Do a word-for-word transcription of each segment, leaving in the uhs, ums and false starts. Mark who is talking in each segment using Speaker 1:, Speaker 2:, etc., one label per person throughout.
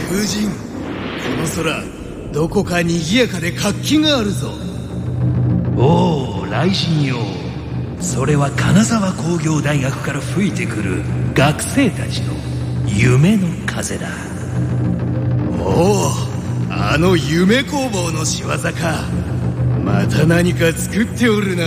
Speaker 1: 風神、この空どこか賑やかで活気があるぞ。
Speaker 2: おお、雷神よ。それは金沢工業大学から吹いてくる学生たちの夢の風だ。
Speaker 1: おお、あの夢工房の仕業か。また何か作っておるな。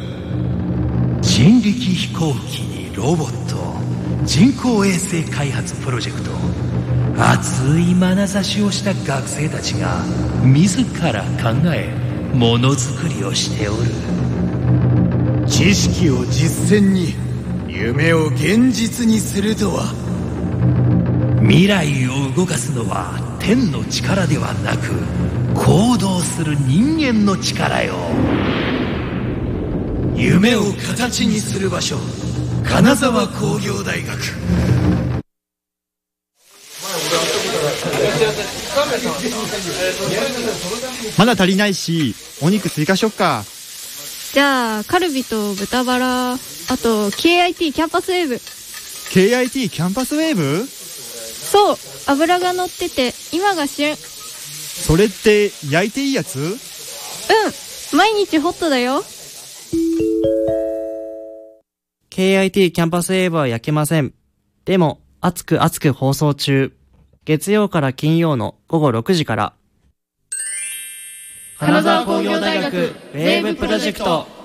Speaker 2: 人力飛行機にロボット、人工衛星開発プロジェクト、熱い眼差しをした学生たちが自ら考えものづくりをしておる。
Speaker 1: 知識を実践に、夢を現実にするとは。
Speaker 2: 未来を動かすのは天の力ではなく、行動する人間の力よ。
Speaker 1: 夢を形にする場所、金沢工業大学。
Speaker 3: まだ足りないし、お肉追加しよっか。
Speaker 4: じゃあカルビと豚バラ、あと ケーアイティー キャンパスウェーブ。
Speaker 3: ケーアイティー キャンパスウェーブ？
Speaker 4: そう、油が乗ってて今が旬。
Speaker 3: それって焼いていいやつ？うん、
Speaker 4: 毎日ホットだよ。
Speaker 5: ケーアイティー キャンパスウェーブは焼けません。でも熱く熱く放送中。月曜から金曜の午後ろくじから。
Speaker 4: 金沢工業大学ウェーブプロジェクト。